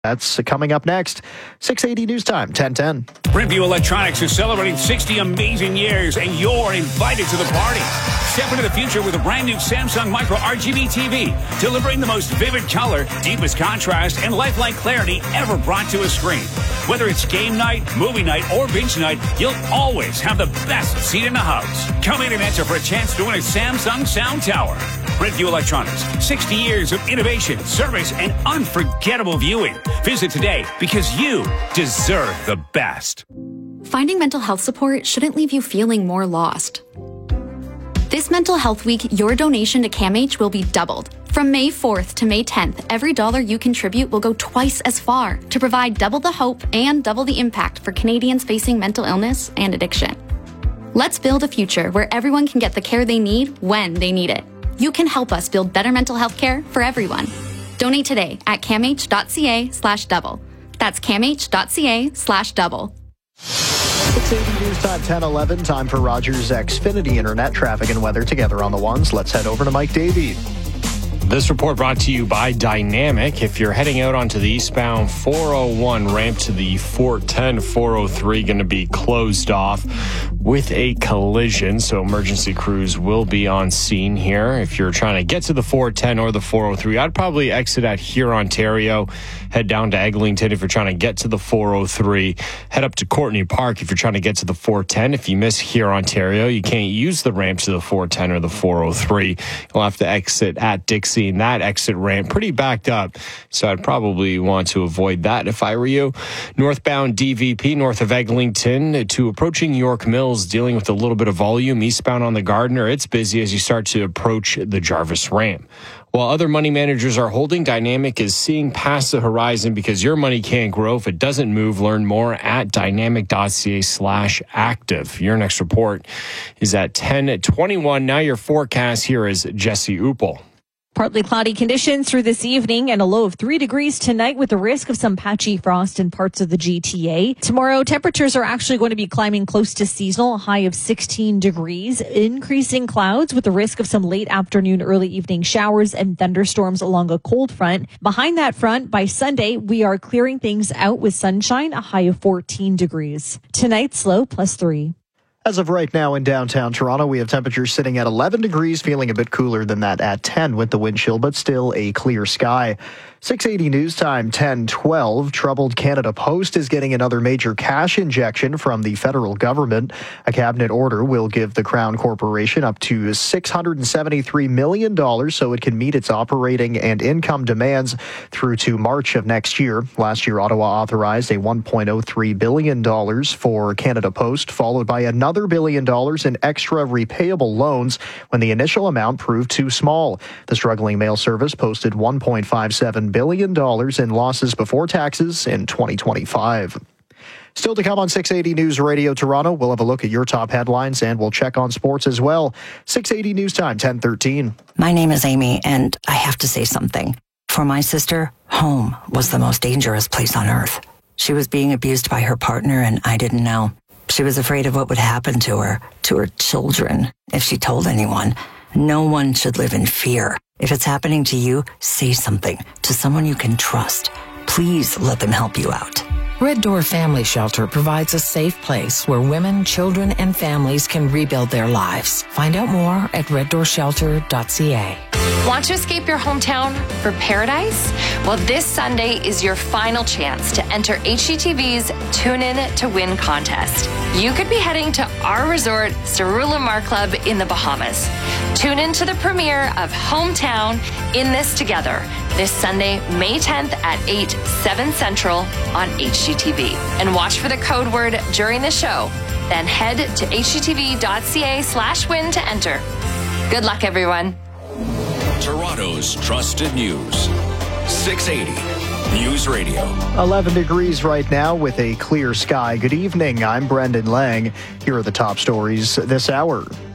That's coming up next. 680 News Time, 10:10. Brentview Electronics is celebrating 60 amazing years, and you're invited to the party. Step into the future with a brand new Samsung Micro RGB TV, delivering the most vivid color, deepest contrast, and lifelike clarity ever brought to a screen. Whether it's game night, movie night, or binge night, you'll always have the best seat in the house. Come in and enter for a chance to win a Samsung Sound Tower. Brentview Electronics, 60 years of innovation, service, and unforgettable viewing. Visit today because you deserve the best. Finding mental health support shouldn't leave you feeling more lost. This Mental Health Week, your donation to CAMH will be doubled. From May 4th to May 10th, every dollar you contribute will go twice as far to provide double the hope and double the impact for Canadians facing mental illness and addiction. Let's build a future where everyone can get the care they need when they need it. You can help us build better mental health care for everyone. Donate today at camh.ca/double. That's camh.ca/double. 680 News Time, 10:11. Time for Rogers Xfinity Internet traffic and weather together on the ones. Let's head over to Mike Davey. This report brought to you by Dynamic. If you're heading out onto the eastbound 401 ramp to the 410, 403 going to be closed off with a collision, so emergency crews will be on scene here. If you're trying to get to the 410 or the 403, I'd probably exit at here, Ontario, head down to Eglinton if you're trying to get to the 403, head up to Courtney Park if you're trying to get to the 410. If you miss here, Ontario, you can't use the ramp to the 410 or the 403. You'll have to exit at Dixie, and that exit ramp pretty backed up, so I'd probably want to avoid that if I were you. Northbound DVP north of Eglinton to approaching York Mills, dealing with a little bit of volume. Eastbound on the Gardiner, it's busy as you start to approach the Jarvis ramp. While other money managers are holding, Dynamic is seeing past the horizon because your money can't grow if it doesn't move. Learn more at dynamic.ca/active. Your next report is at 10:21. Now your forecast, here is Jesse Uppel. Partly cloudy conditions through this evening and a low of 3 degrees tonight with the risk of some patchy frost in parts of the GTA. Tomorrow, temperatures are actually going to be climbing close to seasonal, a high of 16 degrees. Increasing clouds with the risk of some late afternoon, early evening showers and thunderstorms along a cold front. Behind that front, by Sunday, we are clearing things out with sunshine, a high of 14 degrees. Tonight's low +3. As of right now in downtown Toronto, we have temperatures sitting at 11 degrees, feeling a bit cooler than that at 10 with the wind chill, but still a clear sky. 680 News Time, 10:12. Troubled Canada Post is getting another major cash injection from the federal government. A cabinet order will give the Crown Corporation up to $673 million so it can meet its operating and income demands through to March of next year. Last year, Ottawa authorized a $1.03 billion for Canada Post, followed by another $1 billion in extra repayable loans when the initial amount proved too small. The struggling mail service posted $1.57 billion in losses before taxes in 2025. Still to come on 680 News Radio Toronto, we'll have a look at your top headlines and we'll check on sports as well. 680 News Time, 10:13. My name is Amy, and I have to say something. For my sister, home was the most dangerous place on earth. She was being abused by her partner, and I didn't know. She was afraid of what would happen to her children, if she told anyone. No one should live in fear. If it's happening to you, say something to someone you can trust. Please let them help you out. Red Door Family Shelter provides a safe place where women, children, and families can rebuild their lives. Find out more at reddoorshelter.ca. Want to escape your hometown for paradise? Well, this Sunday is your final chance to enter HGTV's Tune In to Win contest. You could be heading to our resort, Cerula Mar Club in the Bahamas. Tune in to the premiere of Hometown In This Together this Sunday, May 10th at 8, 7 Central on HGTV. And watch for the code word during the show. Then head to hgtv.ca/win to enter. Good luck, everyone. Toronto's trusted news. 680 News Radio. 11 degrees right now with a clear sky. Good evening. I'm Brendan Lang. Here are the top stories this hour.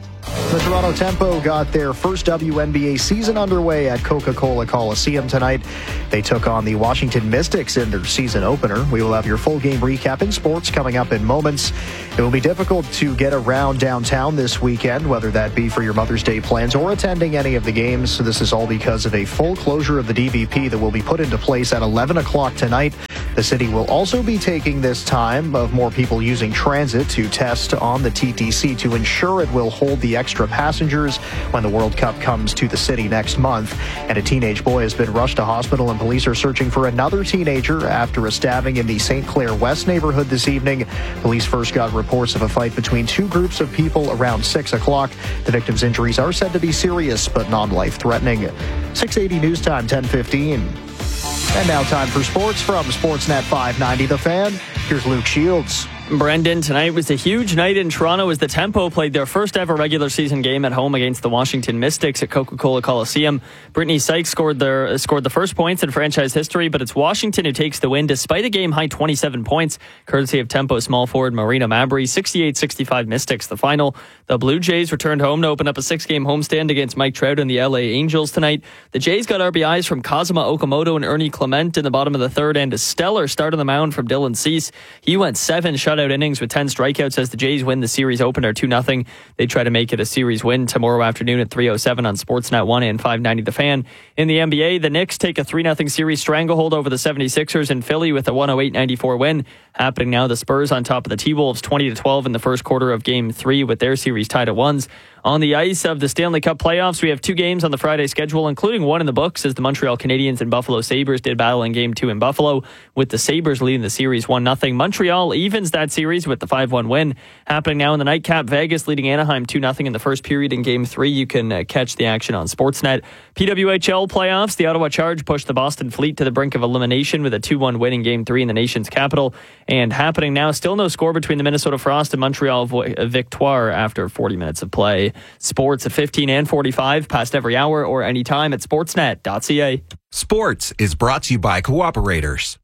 The Toronto Tempo got their first WNBA season underway at Coca-Cola Coliseum tonight. They took on the Washington Mystics in their season opener. We will have your full game recap in sports coming up in moments. It will be difficult to get around downtown this weekend, whether that be for your Mother's Day plans or attending any of the games. So this is all because of a full closure of the DVP that will be put into place at 11 o'clock tonight. The city will also be taking this time of more people using transit to test on the TTC to ensure it will hold the extra passengers when the World Cup comes to the city next month. And a teenage boy has been rushed to hospital, and police are searching for another teenager after a stabbing in the St. Clair West neighborhood this evening. Police first got reports of a fight between two groups of people around 6 o'clock. The victim's injuries are said to be serious but non-life-threatening. 680 News Time, 10:15. And now time for sports from Sportsnet 590 The Fan. Here's Luke Shields. Brendan, tonight was a huge night in Toronto as the Tempo played their first ever regular season game at home against the Washington Mystics at Coca-Cola Coliseum. Brittany Sykes scored the first points in franchise history, but it's Washington who takes the win despite a game-high 27 points, courtesy of Tempo small forward Marina Mabry. 68-65 Mystics the final. The Blue Jays returned home to open up a 6-game homestand against Mike Trout and the LA Angels tonight. The Jays got RBIs from Kazuma Okamoto and Ernie Clement in the bottom of the third, and a stellar start on the mound from Dylan Cease. He went 7 shutout innings with 10 strikeouts as the Jays win the series opener 2-0. They try to make it a series win tomorrow afternoon at 3:07 on Sportsnet 1 and 590 The Fan. In the NBA, the Knicks take a 3-0 series stranglehold over the 76ers in Philly with a 108-94 win. Happening now, the Spurs on top of the T-Wolves 20-12 in the first quarter of Game 3 with their series tied at 1s. On the ice of the Stanley Cup playoffs, we have 2 games on the Friday schedule, including one in the books as the Montreal Canadiens and Buffalo Sabres did battle in Game 2 in Buffalo, with the Sabres leading the series 1-0. Montreal evens that series with the 5-1 win. Happening now in the nightcap, Vegas leading Anaheim 2-0 in the first period in Game 3. You can catch the action on Sportsnet. PWHL playoffs, the Ottawa Charge pushed the Boston Fleet to the brink of elimination with a 2-1 win in Game 3 in the nation's capital. And happening now, still no score between the Minnesota Frost and Montreal Victoire after 40 minutes of play. Sports at 15 and 45, past every hour or anytime at sportsnet.ca. Sports is brought to you by Cooperators.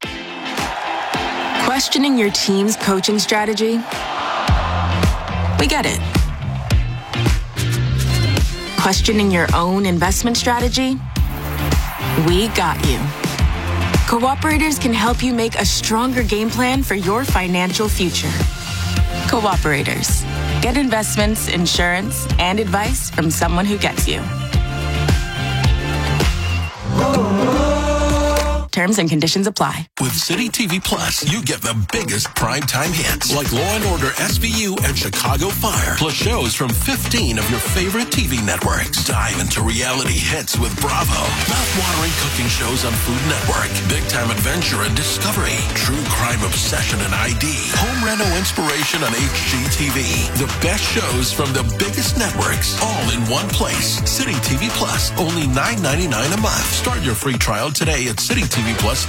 Questioning your team's coaching strategy? We get it. Questioning your own investment strategy? We got you. Cooperators can help you make a stronger game plan for your financial future. Cooperators. Get investments, insurance, and advice from someone who gets you. Terms and conditions apply. With City TV Plus, you get the biggest primetime hits like Law & Order SVU and Chicago Fire, plus shows from 15 of your favorite TV networks. Dive into reality hits with Bravo, mouth-watering cooking shows on Food Network, big-time adventure and discovery, true crime obsession and ID, home reno inspiration on HGTV. The best shows from the biggest networks, all in one place. City TV Plus, only $9.99 a month. Start your free trial today at citytvplus.ca.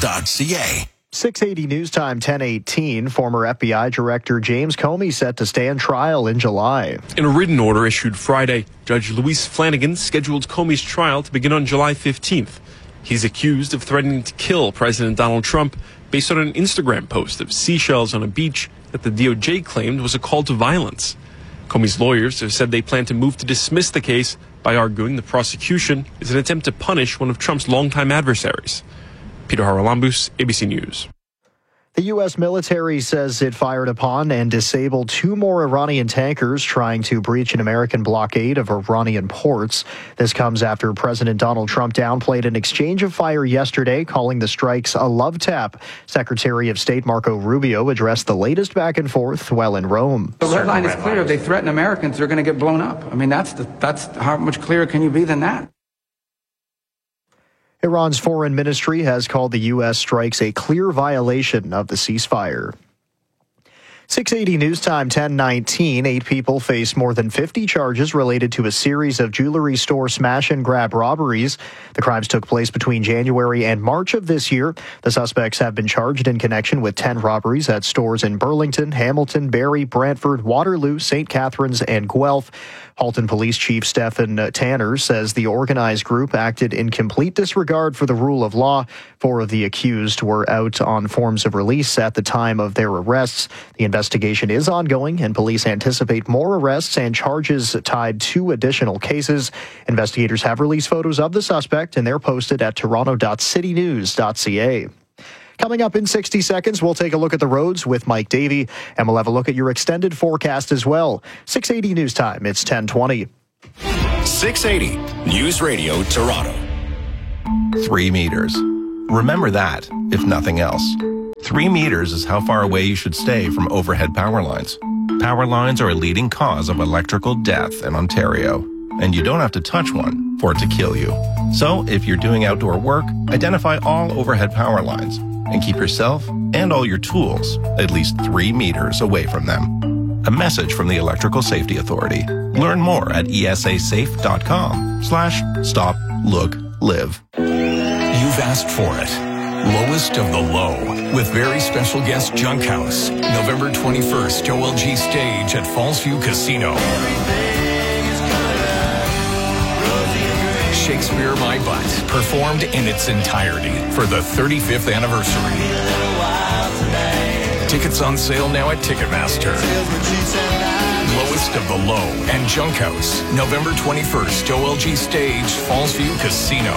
680 News Time, 10:18. Former FBI Director James Comey set to stand trial in July. In a written order issued Friday, Judge Louise Flanagan scheduled Comey's trial to begin on July 15th. He's accused of threatening to kill President Donald Trump based on an Instagram post of seashells on a beach that the DOJ claimed was a call to violence. Comey's lawyers have said they plan to move to dismiss the case by arguing the prosecution is an attempt to punish one of Trump's longtime adversaries. Peter Haralambous, ABC News. The U.S. military says it fired upon and disabled 2 more Iranian tankers trying to breach an American blockade of Iranian ports. This comes after President Donald Trump downplayed an exchange of fire yesterday, calling the strikes a love tap. Secretary of State Marco Rubio addressed the latest back and forth while in Rome. The red line is clear. If they threaten Americans, they're going to get blown up. I mean, that's how much clearer can you be than that? Iran's foreign ministry has called the U.S. strikes a clear violation of the ceasefire. 680 News Time, 10:19. 8 people face more than 50 charges related to a series of jewelry store smash and grab robberies. The crimes took place between January and March of this year. The suspects have been charged in connection with 10 robberies at stores in Burlington, Hamilton, Barrie, Brantford, Waterloo, St. Catharines, and Guelph. Halton Police Chief Stephen Tanner says the organized group acted in complete disregard for the rule of law. 4 of the accused were out on forms of release at the time of their arrests. The investigation is ongoing, and police anticipate more arrests and charges tied to additional cases. Investigators have released photos of the suspect, and they're posted at toronto.citynews.ca. Coming up in 60 seconds, we'll take a look at the roads with Mike Davey, and we'll have a look at your extended forecast as well. 680 News Time, it's 10:20. 680 News Radio Toronto. 3 meters. Remember that, if nothing else. 3 meters is how far away you should stay from overhead power lines. Power lines are a leading cause of electrical death in Ontario, and you don't have to touch one for it to kill you. So, if you're doing outdoor work, identify all overhead power lines and keep yourself and all your tools at least 3 meters away from them. A message from the Electrical Safety Authority. Learn more at esasafe.com/stop-look-live. You've asked for it. Lowest of the low with very special guest Junk House. November 21st, OLG stage at Fallsview Casino. Shakespeare My Butt, performed in its entirety for the 35th anniversary. Tickets on sale now at Ticketmaster. Lowest of the Low and Junk House, November 21st, OLG stage, Fallsview Casino.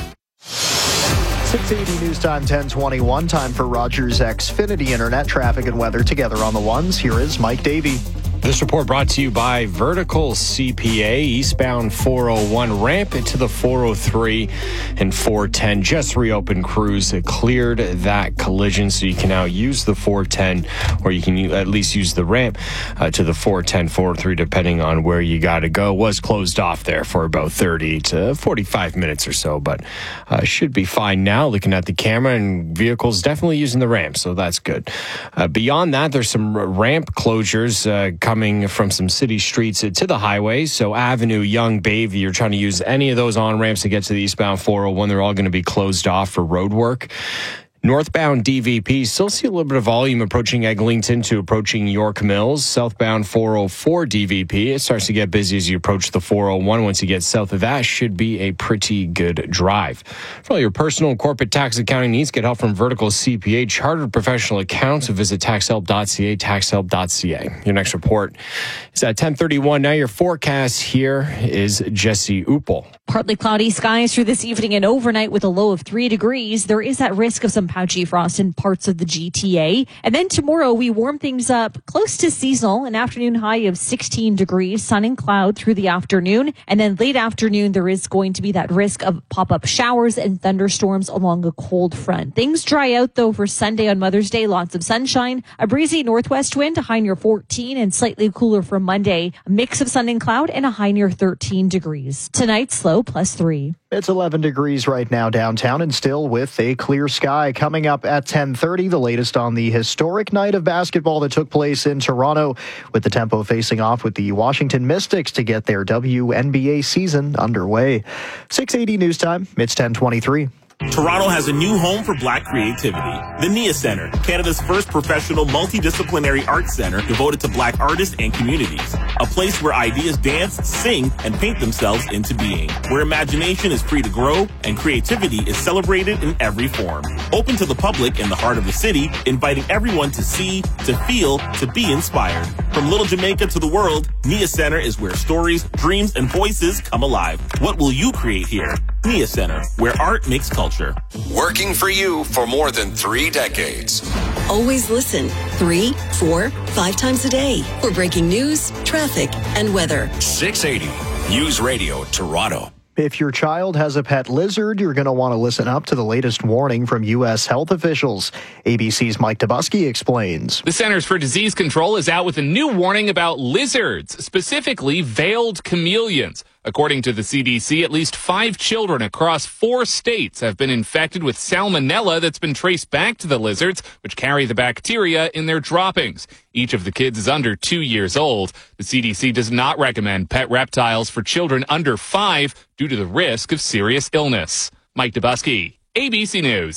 680 News Time, 10:21. Time for Rogers Xfinity Internet traffic and weather together on the ones. Here is Mike Davey. This report brought to you by Vertical CPA, eastbound 401 ramp into the 403 and 410. Just reopened crews cleared that collision, so you can now use the 410, or you can at least use the ramp to the 410, 403, depending on where you got to go. Was closed off there for about 30 to 45 minutes or so, but should be fine now. Looking at the camera, and vehicles definitely using the ramp, so that's good. Beyond that, there's some ramp closures coming from some city streets to the highways. So Avenue, Young, Bayview, you're trying to use any of those on-ramps to get to the eastbound 401, they're all going to be closed off for road work. Northbound DVP, still see a little bit of volume approaching Eglinton to approaching York Mills. Southbound 404 DVP, it starts to get busy as you approach the 401. Once you get south of that, should be a pretty good drive. For all your personal and corporate tax accounting needs, get help from Vertical CPA, chartered professional accounts. Visit taxhelp.ca, taxhelp.ca. Your next report is at 10:31. Now your forecast here is Jesse Uppel. Partly cloudy skies through this evening and overnight with a low of 3 degrees. There is that risk of some patchy frost in parts of the GTA. And then tomorrow we warm things up close to seasonal, an afternoon high of 16 degrees, sun and cloud through the afternoon. And then late afternoon, there is going to be that risk of pop-up showers and thunderstorms along a cold front. Things dry out though for Sunday on Mother's Day, lots of sunshine, a breezy northwest wind, a high near 14, and slightly cooler for Monday, a mix of sun and cloud and a high near 13 degrees. Tonight's low +3. It's 11 degrees right now downtown and still with a clear sky. Coming up at 10:30, the latest on the historic night of basketball that took place in Toronto, with the Tempo facing off with the Washington Mystics to get their WNBA season underway. 680 News Time, it's 10:23. Toronto has a new home for Black creativity. The NIA Centre, Canada's first professional multidisciplinary arts centre devoted to Black artists and communities. A place where ideas dance, sing, and paint themselves into being. Where imagination is free to grow and creativity is celebrated in every form. Open to the public in the heart of the city, inviting everyone to see, to feel, to be inspired. From Little Jamaica to the world, NIA Centre is where stories, dreams, and voices come alive. What will you create here? NIA Centre, where art makes culture. Working for you for more than 3 decades. Always listen 3, 4, 5 times a day for breaking news, traffic, and weather. 680 News Radio Toronto. If your child has a pet lizard, you're going to want to listen up to the latest warning from U.S. health officials. ABC's Mike Dubusky explains. The Centers for Disease Control is out with a new warning about lizards, specifically veiled chameleons. According to the CDC, at least 5 children across 4 states have been infected with salmonella that's been traced back to the lizards, which carry the bacteria in their droppings. Each of the kids is under 2 years old. The CDC does not recommend pet reptiles for children under 5 due to the risk of serious illness. Mike Dubusky, ABC News.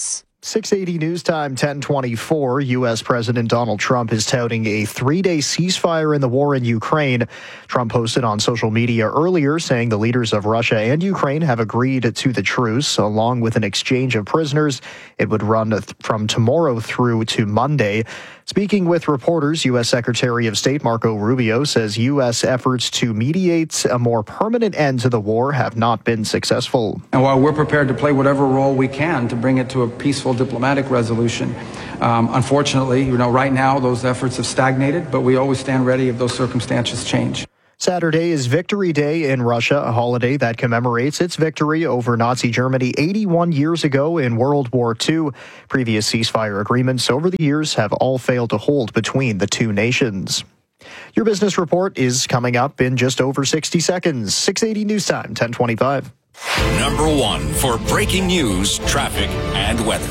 680 News Time, 1024. U.S. President Donald Trump is touting a 3-day ceasefire in the war in Ukraine. Trump posted on social media earlier saying the leaders of Russia and Ukraine have agreed to the truce, along with an exchange of prisoners. It would run from tomorrow through to Monday. Speaking with reporters, U.S. Secretary of State Marco Rubio says U.S. efforts to mediate a more permanent end to the war have not been successful. And while we're prepared to play whatever role we can to bring it to a peaceful diplomatic resolution, unfortunately, right now those efforts have stagnated, but we always stand ready if those circumstances change. Saturday is Victory Day in Russia, a holiday that commemorates its victory over Nazi Germany 81 years ago in World War II. Previous ceasefire agreements over the years have all failed to hold between the two nations. Your business report is coming up in just over 60 seconds. 680 News Time, 1025. Number 1 for breaking news, traffic, and weather.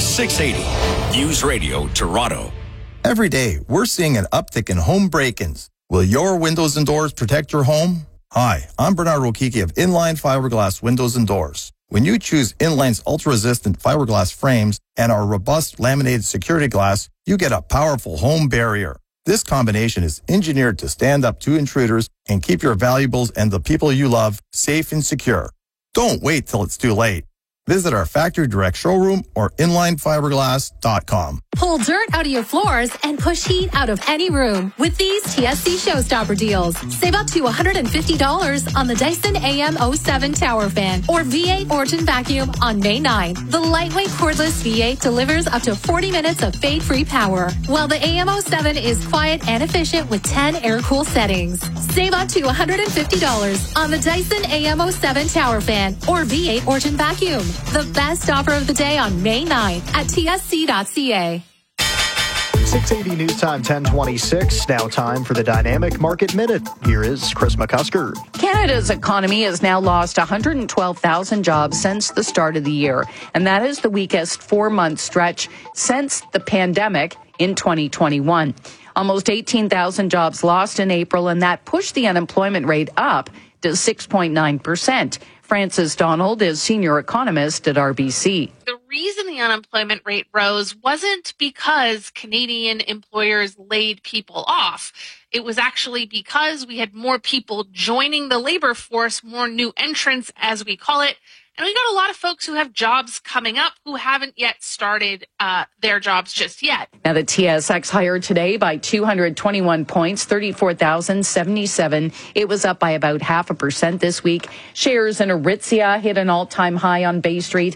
680 News Radio Toronto. Every day, we're seeing an uptick in home break-ins. Will your windows and doors protect your home? Hi, I'm Bernard Rokiki of Inline Fiberglass Windows and Doors. When you choose Inline's ultra-resistant fiberglass frames and our robust laminated security glass, you get a powerful home barrier. This combination is engineered to stand up to intruders and keep your valuables and the people you love safe and secure. Don't wait till it's too late. Visit our factory direct showroom or inlinefiberglass.com. Pull dirt out of your floors and push heat out of any room with these TSC Showstopper deals. Save up to $150 on the Dyson AM07 Tower Fan or V8 Origin Vacuum on May 9. The lightweight cordless V8 delivers up to 40 minutes of fade-free power, while the AM07 is quiet and efficient with 10 air-cool settings. Save up to $150 on the Dyson AM07 Tower Fan or V8 Origin Vacuum. The best offer of the day on May 9 at tsc.ca. 680 News Time, 1026. Now time for the Dynamic Market Minute. Here is Chris McCusker. Canada's economy has now lost 112,000 jobs since the start of the year, and that is the weakest 4-month stretch since the pandemic in 2021. Almost 18,000 jobs lost in April, and that pushed the unemployment rate up to 6.9%. Frances Donald is senior economist at RBC. The reason the unemployment rate rose wasn't because Canadian employers laid people off. It was actually because we had more people joining the labor force, more new entrants, as we call it. And we got a lot of folks who have jobs coming up who haven't yet started their jobs just yet. Now, the TSX higher today by 221 points, 34,077. It was up by about 0.5% this week. Shares in Aritzia hit an all-time high on Bay Street,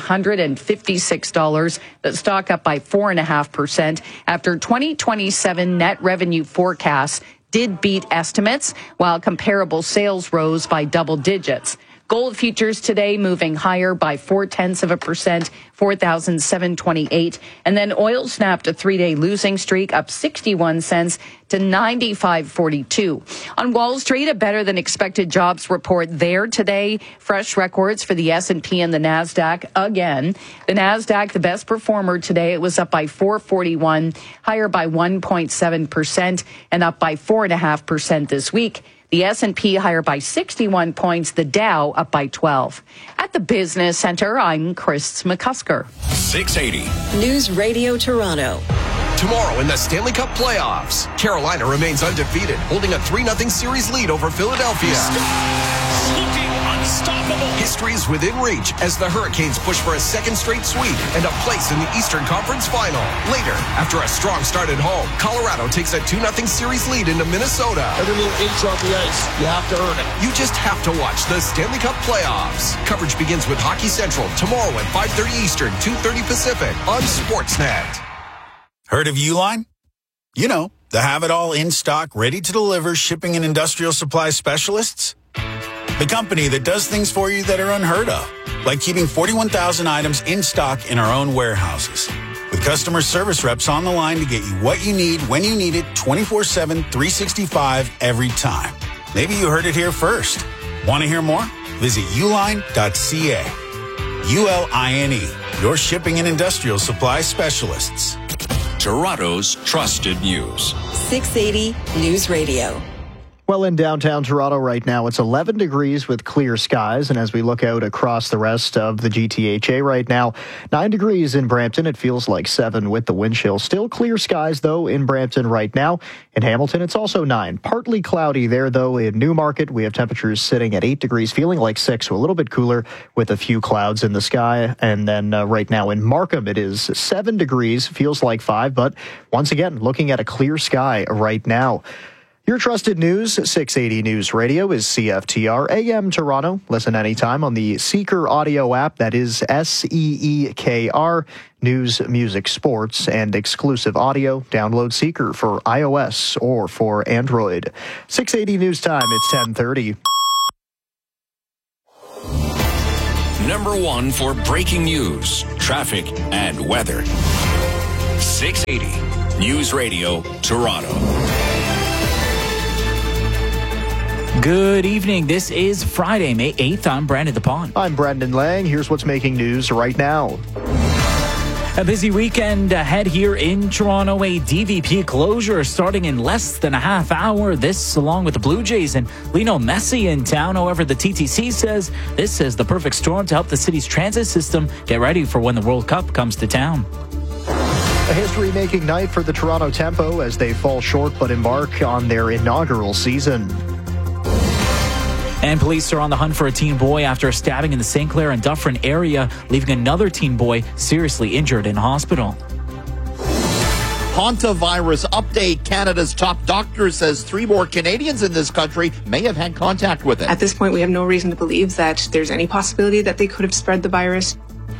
$156. The stock up by 4.5% after 2027 net revenue forecasts did beat estimates, while comparable sales rose by double digits. Gold futures today moving higher by 0.4%, 4,728. And then oil snapped a 3-day losing streak, up 61 cents to 95.42. On Wall Street, a better than expected jobs report there today. Fresh records for the S&P and the NASDAQ again. The NASDAQ, the best performer today. It was up by 441, higher by 1.7%, and up by 4.5% this week. The S&P higher by 61 points, the Dow up by 12. At the Business Center, I'm Chris McCusker. 680 News Radio Toronto. Tomorrow in the Stanley Cup playoffs, Carolina remains undefeated, holding a 3-0 series lead over Philadelphia. Looking unstoppable. History is within reach as the Hurricanes push for a second straight sweep and a place in the Eastern Conference Final. Later, after a strong start at home, Colorado takes a 2-0 series lead into Minnesota. Every little inch on the ice, you have to earn it. You just have to watch the Stanley Cup playoffs. Coverage begins with Hockey Central tomorrow at 5:30 Eastern, 2:30 Pacific on Sportsnet. Heard of Uline? You know, the have-it-all in-stock, ready-to-deliver shipping and industrial supply specialists. The company that does things for you that are unheard of, like keeping 41,000 items in stock in our own warehouses. With customer service reps on the line to get you what you need, when you need it, 24/7, 365, every time. Maybe you heard it here first. Want to hear more? Visit uline.ca. ULINE, your shipping and industrial supply specialists. Toronto's trusted news. 680 News Radio. Well, in downtown Toronto right now, it's 11 degrees with clear skies. And as we look out across the rest of the GTHA right now, 9 degrees in Brampton. It feels like 7 with the wind chill. Still clear skies, though, in Brampton right now. In Hamilton, it's also 9. Partly cloudy there, though, in Newmarket. We have temperatures sitting at 8 degrees, feeling like 6, so a little bit cooler with a few clouds in the sky. And then right now in Markham, it is 7 degrees, feels like 5. But once again, looking at a clear sky right now. Your trusted news, 680 News Radio, is CFTR AM Toronto. Listen anytime on the Seeker audio app. That is SEEKR. News, music, sports, and exclusive audio. Download Seeker for iOS or for Android. 680 News Time, it's 10:30. Number 1 for breaking news, traffic, and weather. 680 News Radio, Toronto. Good evening. This is Friday, May 8th. I'm Brandon DePaun. I'm Brendan Lang. Here's what's making news right now. A busy weekend ahead here in Toronto. A DVP closure starting in less than a half hour. This along with the Blue Jays and Lionel Messi in town. However, the TTC says this is the perfect storm to help the city's transit system get ready for when the World Cup comes to town. A history-making night for the Toronto Tempo as they fall short but embark on their inaugural season. And police are on the hunt for a teen boy after a stabbing in the St. Clair and Dufferin area, leaving another teen boy seriously injured in hospital. Hantavirus update. Canada's top doctor says 3 more Canadians in this country may have had contact with it. At this point, we have no reason to believe that there's any possibility that they could have spread the virus.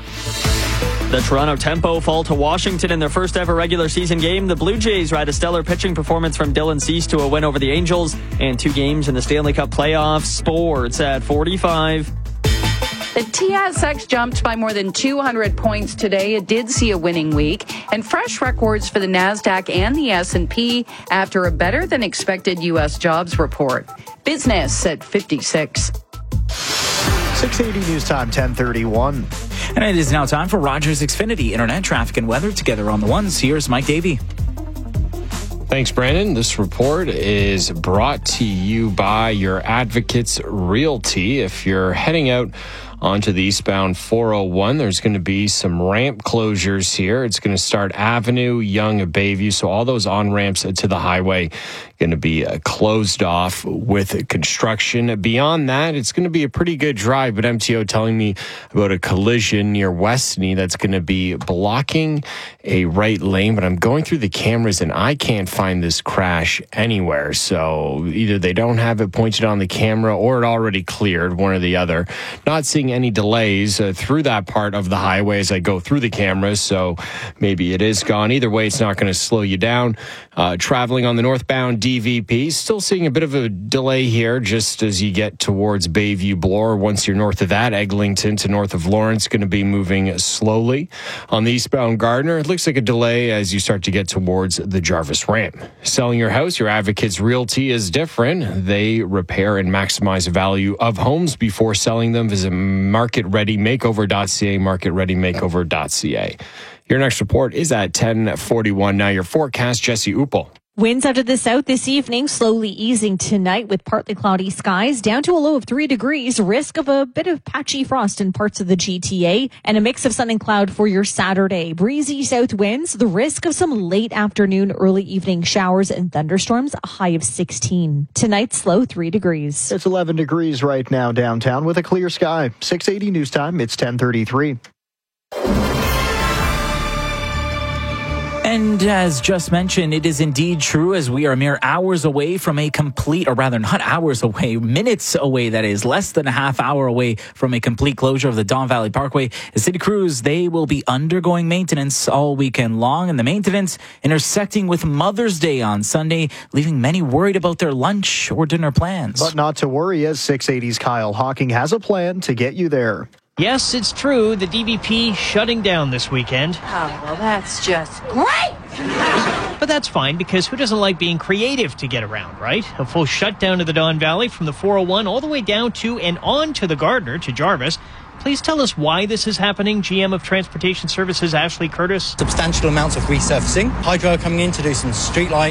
The Toronto Tempo fall to Washington in their first ever regular season game. The Blue Jays ride a stellar pitching performance from Dylan Cease to a win over the Angels and 2 games in the Stanley Cup playoffs. Sports at 45. The TSX jumped by more than 200 points today. It did see a winning week and fresh records for the NASDAQ and the S&P after a better than expected U.S. jobs report. Business at 56. 680 News Time, 10:31. And it is now time for Rogers Xfinity Internet Traffic and Weather together on the ones. Here's Mike Davey. Thanks, Brandon. This report is brought to you by your Advocates Realty. If you're heading out onto the eastbound 401, there's going to be some ramp closures here. It's going to start Avenue, Yonge, Bayview. So all those on-ramps to the highway going to be closed off with construction. Beyond that, it's going to be a pretty good drive, but MTO telling me about a collision near Westney that's going to be blocking a right lane, but I'm going through the cameras and I can't find this crash anywhere. So either they don't have it pointed on the camera or it already cleared, one or the other. Not seeing any delays through that part of the highway as I go through the cameras, so maybe it is gone. Either way, it's not going to slow you down. Traveling on the northbound DVP, still seeing a bit of a delay here just as you get towards Bayview Bloor. Once you're north of that, Eglinton to north of Lawrence going to be moving slowly. On the eastbound Gardner, it looks like a delay as you start to get towards the Jarvis ramp. Selling your house, your Advocates Realty is different. They repair and maximize value of homes before selling them. Visit marketreadymakeover.ca, marketreadymakeover.ca. Your next report is at 10:41. Now your forecast, Jesse Uppel. Winds out of the south this evening, slowly easing tonight with partly cloudy skies, down to a low of 3 degrees, risk of a bit of patchy frost in parts of the GTA, and a mix of sun and cloud for your Saturday. Breezy south winds, the risk of some late afternoon, early evening showers and thunderstorms, a high of 16. Tonight's low 3 degrees. It's 11 degrees right now downtown with a clear sky. 680 News Time, it's 10:33. And as just mentioned, it is indeed true as we are mere hours away from a complete, or rather not hours away, minutes away, that is, less than a half hour away from a complete closure of the Don Valley Parkway. The city crews, they will be undergoing maintenance all weekend long, and the maintenance intersecting with Mother's Day on Sunday, leaving many worried about their lunch or dinner plans. But not to worry, as 680's Kyle Hawking has a plan to get you there. Yes, it's true. The DVP shutting down this weekend. Oh, well, that's just great! But that's fine, because who doesn't like being creative to get around, right? A full shutdown of the Don Valley from the 401 all the way down to and on to the Gardner to Jarvis. Please tell us why this is happening, GM of Transportation Services, Ashley Curtis. Substantial amounts of resurfacing. Hydro coming in to do some streetlight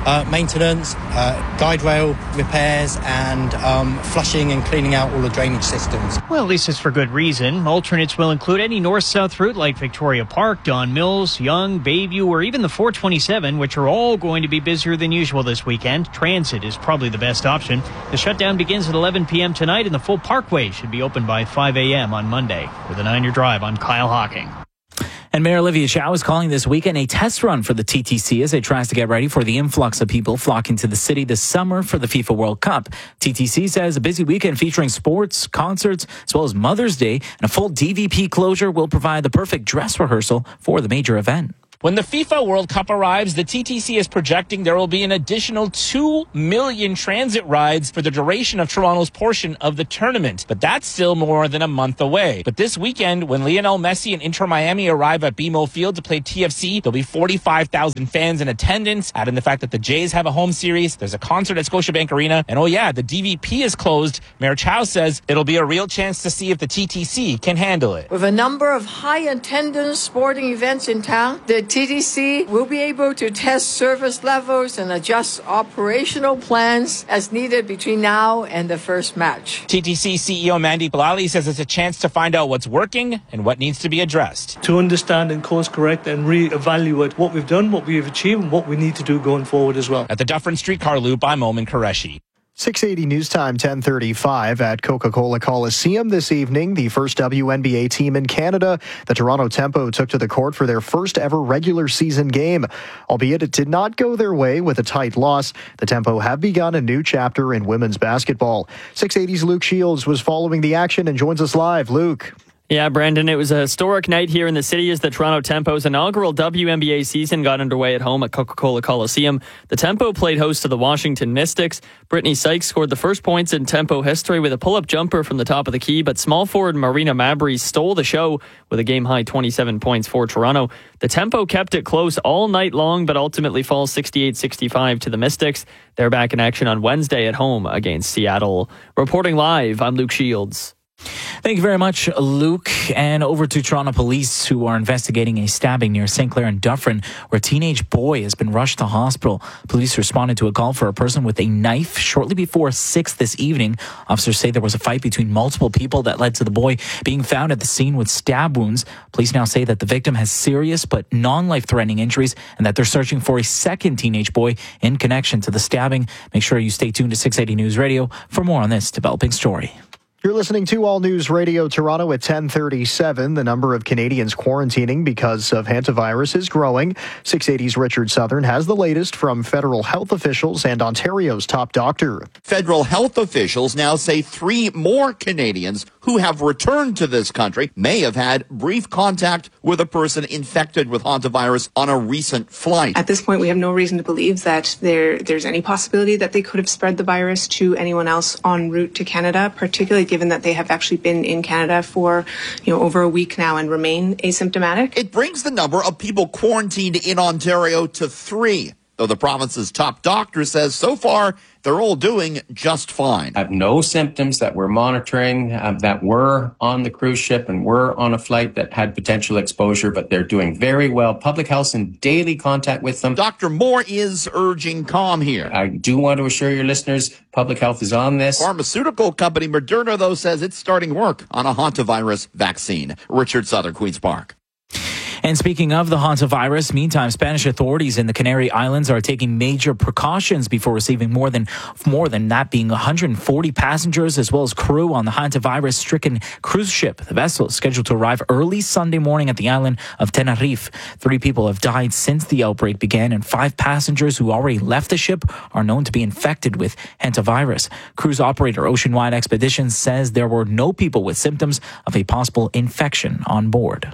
maintenance, guide rail repairs, and flushing and cleaning out all the drainage systems. Well, at least it's for good reason. Alternates will include any north-south route like Victoria Park, Don Mills, Yonge, Bayview, or even the 427, which are all going to be busier than usual this weekend. Transit is probably the best option. The shutdown begins at 11 p.m. tonight, and the full parkway should be open by 5 a.m. on Monday. For the 9 Year Drive, I'm Kyle Hawking. And Mayor Olivia Chow is calling this weekend a test run for the TTC as it tries to get ready for the influx of people flocking to the city this summer for the FIFA World Cup. TTC says a busy weekend featuring sports, concerts, as well as Mother's Day, and a full DVP closure will provide the perfect dress rehearsal for the major event. When the FIFA World Cup arrives, the TTC is projecting there will be an additional 2 million transit rides for the duration of Toronto's portion of the tournament. But that's still more than a month away. But this weekend, when Lionel Messi and Inter Miami arrive at BMO Field to play TFC, there'll be 45,000 fans in attendance. Add in the fact that the Jays have a home series, there's a concert at Scotiabank Arena, and oh yeah, the DVP is closed. Mayor Chow says it'll be a real chance to see if the TTC can handle it. With a number of high-attendance sporting events in town, the TTC will be able to test service levels and adjust operational plans as needed between now and the first match. TTC CEO Mandy Bilali says it's a chance to find out what's working and what needs to be addressed. To understand and course correct and re-evaluate what we've done, what we've achieved, and what we need to do going forward as well. At the Dufferin Streetcar Loop, I'm Oman Qureshi. 680 News Time, 10:35 at Coca-Cola Coliseum this evening. The first WNBA team in Canada, the Toronto Tempo, took to the court for their first ever regular season game. Albeit it did not go their way with a tight loss, the Tempo have begun a new chapter in women's basketball. 680's Luke Shields was following the action and joins us live. Luke. Yeah, Brandon, it was a historic night here in the city as the Toronto Tempo's inaugural WNBA season got underway at home at Coca-Cola Coliseum. The Tempo played host to the Washington Mystics. Brittany Sykes scored the first points in Tempo history with a pull-up jumper from the top of the key, but small forward Marina Mabry stole the show with a game-high 27 points for Toronto. The Tempo kept it close all night long, but ultimately falls 68-65 to the Mystics. They're back in action on Wednesday at home against Seattle. Reporting live, I'm Luke Shields. Thank you very much, Luke. And over to Toronto police, who are investigating a stabbing near St. Clair and Dufferin, where a teenage boy has been rushed to hospital. Police responded to a call for a person with a knife shortly before 6 this evening. Officers say there was a fight between multiple people that led to the boy being found at the scene with stab wounds. Police now say that the victim has serious but non-life-threatening injuries and that they're searching for a second teenage boy in connection to the stabbing. Make sure you stay tuned to 680 News Radio for more on this developing story. You're listening to All News Radio Toronto at 10:37. The number of Canadians quarantining because of hantavirus is growing. 680's Richard Southern has the latest from federal health officials and Ontario's top doctor. Federal health officials now say 3 more Canadians who have returned to this country may have had brief contact with a person infected with hantavirus on a recent flight. At this point, we have no reason to believe that there's any possibility that they could have spread the virus to anyone else en route to Canada, particularly given that they have actually been in Canada for over a week now and remain asymptomatic. It brings the number of people quarantined in Ontario to 3, though the province's top doctor says so far they're all doing just fine. Have no symptoms that we're monitoring, that were on the cruise ship and were on a flight that had potential exposure, but they're doing very well. Public health's in daily contact with them. Dr. Moore is urging calm here. I do want to assure your listeners, public health is on this. Pharmaceutical company Moderna, though, says it's starting work on a hantavirus vaccine. Richard Southern, Queen's Park. And speaking of the hantavirus, meantime, Spanish authorities in the Canary Islands are taking major precautions before receiving more than that being 140 passengers as well as crew on the hantavirus-stricken cruise ship. The vessel is scheduled to arrive early Sunday morning at the island of Tenerife. 3 people have died since the outbreak began, and 5 passengers who already left the ship are known to be infected with hantavirus. Cruise operator Oceanwide Expeditions says there were no people with symptoms of a possible infection on board.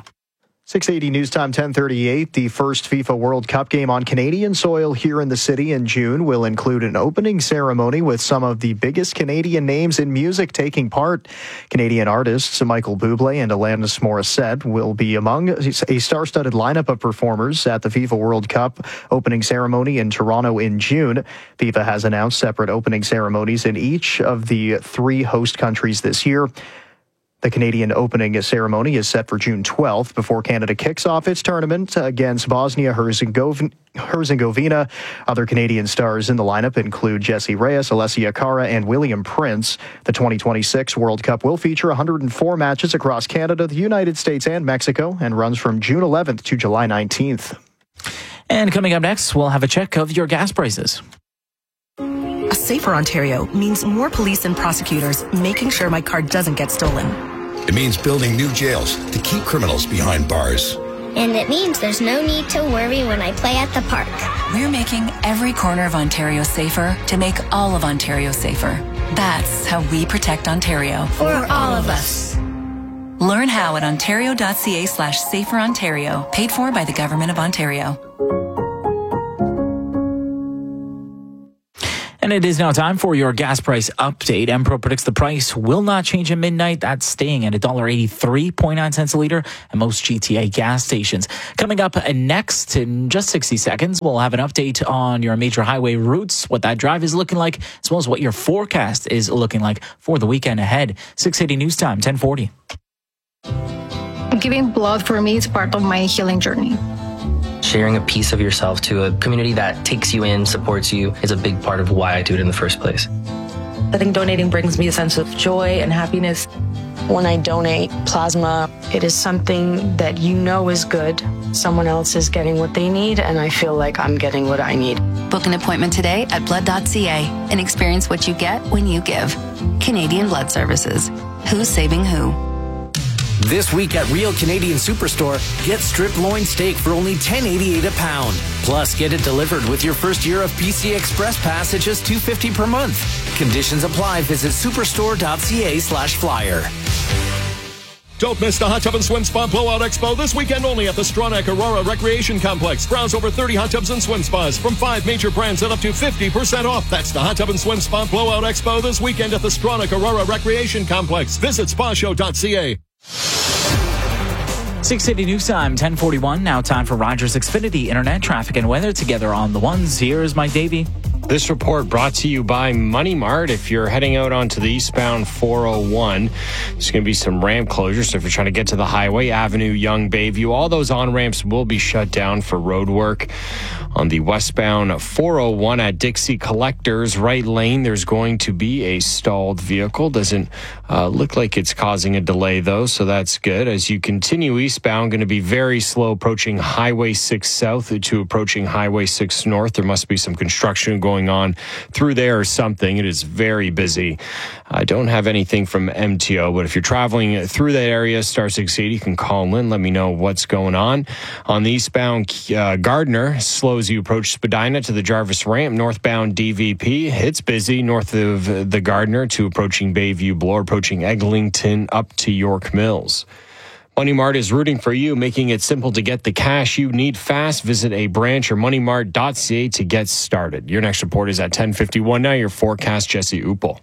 680 News Time, 10:38. The first FIFA World Cup game on Canadian soil here in the city in June will include an opening ceremony with some of the biggest Canadian names in music taking part. Canadian artists Michael Bublé and Alanis Morissette will be among a star-studded lineup of performers at the FIFA World Cup opening ceremony in Toronto in June. FIFA has announced separate opening ceremonies in each of the 3 host countries this year. The Canadian opening ceremony is set for June 12th before Canada kicks off its tournament against Bosnia-Herzegovina. Other Canadian stars in the lineup include Jesse Reyes, Alessia Cara, and William Prince. The 2026 World Cup will feature 104 matches across Canada, the United States, and Mexico, and runs from June 11th to July 19th. And coming up next, we'll have a check of your gas prices. A safer Ontario means more police and prosecutors making sure my car doesn't get stolen. It means building new jails to keep criminals behind bars. And it means there's no need to worry when I play at the park. We're making every corner of Ontario safer to make all of Ontario safer. That's how we protect Ontario. For all of us. Learn how at ontario.ca/saferontario. Paid for by the Government of Ontario. And it is now time for your gas price update. Empro predicts the price will not change at midnight. That's staying at $1.83.9 a liter at most GTA gas stations. Coming up next in just 60 seconds, we'll have an update on your major highway routes, what that drive is looking like, as well as what your forecast is looking like for the weekend ahead. 680 News Time, 1040. Giving blood for me is part of my healing journey. Sharing a piece of yourself to a community that takes you in, supports you, is a big part of why I do it in the first place. I think donating brings me a sense of joy and happiness. When I donate plasma, it is something that you know is good. Someone else is getting what they need, and I feel like I'm getting what I need. Book an appointment today at blood.ca and experience what you get when you give. Canadian Blood Services. Who's saving who? This week at Real Canadian Superstore, get strip loin steak for only $10.88 a pound. Plus, get it delivered with your first year of PC Express Pass at just $2.50 per month. Conditions apply. Visit superstore.ca/flyer. Don't miss the Hot Tub and Swim Spa Blowout Expo this weekend only at the Stronach Aurora Recreation Complex. Browse over 30 hot tubs and swim spas from 5 major brands at up to 50% off. That's the Hot Tub and Swim Spa Blowout Expo this weekend at the Stronach Aurora Recreation Complex. Visit spashow.ca. 680 News Time, 1041. Now time for Rogers Xfinity Internet traffic and weather together on the ones. Here's Mike Davey. This report brought to you by Money Mart. If you're heading out onto the eastbound 401, there's going to be some ramp closures. So if you're trying to get to the highway, Avenue, Yonge, Bayview, all those on-ramps will be shut down for road work. On the westbound 401 at Dixie Collectors, right lane, there's going to be a stalled vehicle. Doesn't look like it's causing a delay, though, so that's good. As you continue eastbound, going to be very slow approaching Highway 6 South to approaching Highway 6 North. There must be some construction going on through there or something. It is very busy. I don't have anything from MTO, but if you're traveling through that area, star 680, you can call in. Let me know what's going on. On the eastbound Gardner, slow as you approach Spadina to the Jarvis ramp. Northbound DVP, it's busy north of the Gardner to approaching Bayview Bloor, approaching Eglinton up to York Mills. Money Mart is rooting for you, making it simple to get the cash you need fast. Visit a branch or moneymart.ca to get started. Your next report is at 10:51. Now your forecast, Jesse Uppel.